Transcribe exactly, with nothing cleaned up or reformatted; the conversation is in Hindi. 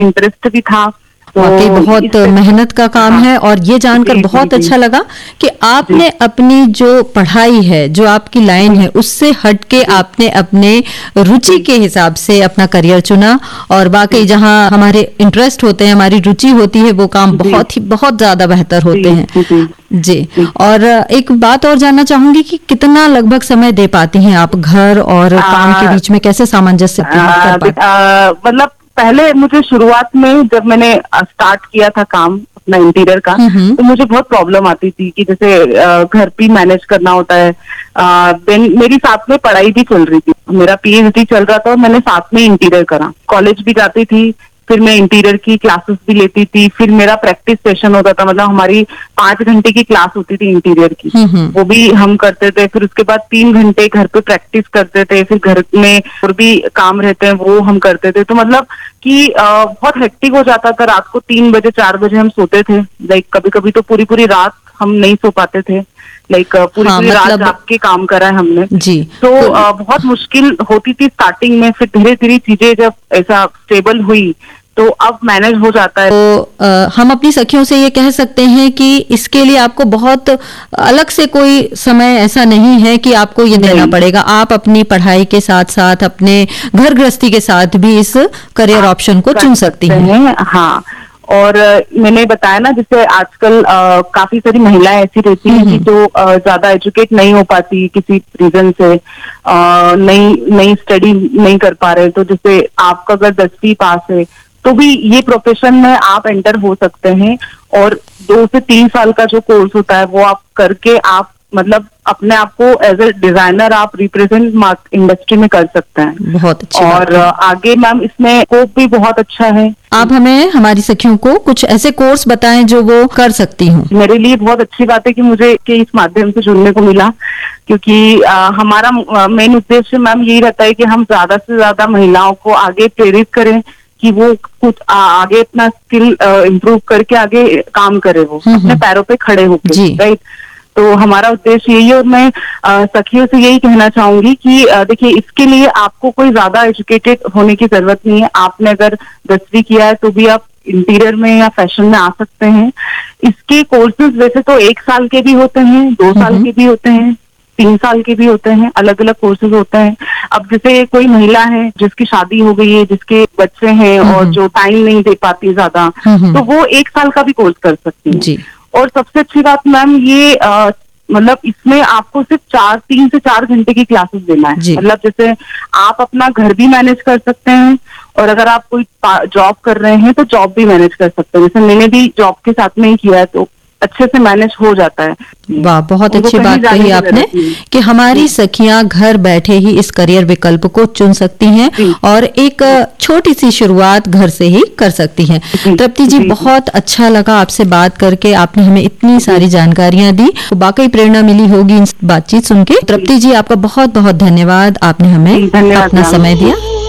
इंटरेस्ट भी था। तो वाकई बहुत मेहनत का काम हाँ, है और ये जानकर जी, बहुत जी, अच्छा जी, लगा कि आपने अपनी जो पढ़ाई है, जो आपकी लाइन है, उससे हटके आपने अपने रुचि के हिसाब से अपना करियर चुना। और वाकई जहां हमारे इंटरेस्ट होते हैं, हमारी रुचि होती है, वो काम जी, बहुत ही बहुत ज्यादा बेहतर होते जी, हैं। जी, जी। जी। और एक बात और जानना चाहूंगी कि कितना लगभग समय दे पाती हैं आप घर और काम के आ, बीच में, कैसे सामंजस्य कर आ, पाती? आ, मतलब पहले मुझे शुरुआत में जब मैंने स्टार्ट किया था काम अपना इंटीरियर का, हम्म हम्म। तो मुझे बहुत प्रॉब्लम आती थी कि जैसे आ, घर भी मैनेज करना होता है। आ, देन मेरी साथ में पढ़ाई भी चल रही थी, मेरा पीएचडी चल रहा था और मैंने साथ में इंटीरियर करा, कॉलेज भी जाती थी, फिर मैं इंटीरियर की क्लासेस भी लेती थी, फिर मेरा प्रैक्टिस सेशन होता था, मतलब हमारी पांच घंटे की क्लास होती थी इंटीरियर की, हम्म हम्म। वो भी हम करते थे। फिर उसके बाद तीन घंटे घर पे प्रैक्टिस करते थे, फिर घर में और भी काम रहते हैं वो हम करते थे। तो मतलब कि अ, बहुत हेक्टिक हो जाता था, रात को तीन बजे चार बजे हम सोते थे, लाइक कभी कभी तो पूरी पूरी रात हम नहीं सो पाते थे, लाइक पूरी हाँ, पूरी रात मतलब जाग के काम करा है हमने। जी। तो कुल अ, बहुत मुश्किल होती थी स्टार्टिंग में, फिर धीरे धीरे चीजें जब ऐसा स्टेबल हुई तो अब मैनेज हो जाता है। तो अ, हम अपनी सखियों से ये कह सकते हैं कि इसके लिए आपको बहुत अलग से कोई समय ऐसा नहीं है कि आपको ये देना नहीं, पड़ेगा। आप अपनी पढ़ाई के साथ साथ अपने घर गृहस्थी के साथ भी इस करियर आप ऑप्शन को कर चुन सकती सकते हैं। हैं, हाँ। और अ, मैंने बताया ना, जैसे आजकल अ, काफी सारी महिलाएं ऐसी रहती हम्म हैं कि हम्म। जो अ, ज्यादा एजुकेट नहीं हो पाती किसी रीजन से, अ, नई नई स्टडी नहीं कर पा रहे, तो जैसे आपका अगर दसवीं पास है तो भी ये प्रोफेशन में आप एंटर हो सकते हैं। और दो से तीन साल का जो कोर्स होता है वो आप करके आप मतलब अपने आप को एज ए डिजाइनर आप रिप्रेजेंट इंडस्ट्री में कर सकते हैं। बहुत अच्छी बात और है। अ, आगे मैम इसमें स्कोप भी बहुत अच्छा है। आप हमें हमारी सखियों को कुछ ऐसे कोर्स बताएं जो वो कर सकती हूँ। मेरे लिए बहुत अच्छी बात है कि मुझे के इस माध्यम से जुड़ने को मिला, क्योंकि आ, हमारा मेन उद्देश्य मैम यही रहता है कि हम ज्यादा से ज्यादा महिलाओं को आगे प्रेरित करें कि वो कुछ आ, आगे अपना स्किल इम्प्रूव करके आगे काम करे, वो हम्म अपने हम्म। पैरों पे खड़े होके, जी। राइट। तो हमारा उद्देश्य यही है। और मैं आ, सखियों से यही कहना चाहूंगी कि आ, देखिए, इसके लिए आपको कोई ज्यादा एजुकेटेड होने की जरूरत नहीं है। आपने अगर दसवीं किया है तो भी आप इंटीरियर में या फैशन में आ सकते हैं। इसके कोर्सेज वैसे तो एक साल के भी होते हैं, दो हम्म साल हम्म। के भी होते हैं, तीन साल के भी होते हैं, अलग अलग कोर्सेज होते हैं। अब जैसे कोई महिला है जिसकी शादी हो गई है, जिसके बच्चे हैं हम्म और हम्म। जो टाइम नहीं दे पाती ज्यादा, हम्म हम्म। तो वो एक साल का भी कोर्स कर सकती हैं। जी। और सबसे अच्छी बात मैम ये अ, मतलब इसमें आपको सिर्फ चार तीन से चार घंटे की क्लासेस देना है। जी। मतलब जैसे आप अपना घर भी मैनेज कर सकते हैं, और अगर आप कोई जॉब कर रहे हैं तो जॉब भी मैनेज कर सकते हैं। जैसे मैंने भी जॉब के साथ में ही किया है, तो अच्छे से मैनेज हो जाता है। वाह, बहुत उनको अच्छी कहीं बात जाने कही की आपने जरूरत नहीं। कि हमारी सखियां घर बैठे ही इस करियर विकल्प को चुन सकती हैं जी, और एक छोटी सी शुरुआत घर से ही कर सकती हैं। जी, तृप्ति जी, जी, बहुत अच्छा लगा आपसे बात करके। आपने हमें इतनी जी, सारी जानकारियां दी, वाकई प्रेरणा मिली होगी इन बातचीत सुन के। तृप्ति जी, आपका बहुत बहुत धन्यवाद, आपने हमें जी, धन्यवाद अपना मैम। समय दिया।